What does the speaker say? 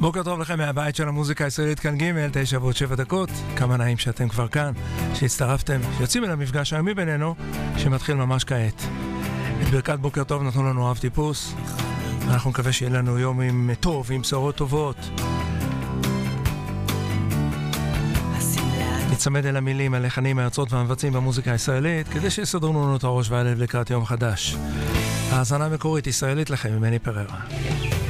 בוקר טוב לכם מהבית של המוזיקה הישראלית, כאן ג' 9:07. כמה נעים שאתם כבר כאן, שהצטרפתם, שיוצאים אל המפגש היומי בינינו, שמתחיל ממש כעת. את ברכת בוקר טוב נתנו לנו אב טיפוס. אנחנו מקווה שיהיה לנו יום עם טוב, עם בשורות טובות. נצמד אל המילים, הלחנים, היוצרות והמבצעים במוזיקה הישראלית, כדי שיסדרו לנו את הראש והלב לקראת יום חדש. האזנה מקורית ישראלית לכם ממני פררה.